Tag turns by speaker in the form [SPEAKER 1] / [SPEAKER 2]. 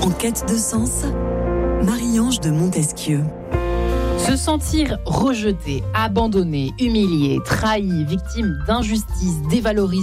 [SPEAKER 1] En quête de sens, Marie-Ange de Montesquieu.
[SPEAKER 2] Se sentir rejeté, abandonné, humilié, trahi, victime d'injustice, dévalorisé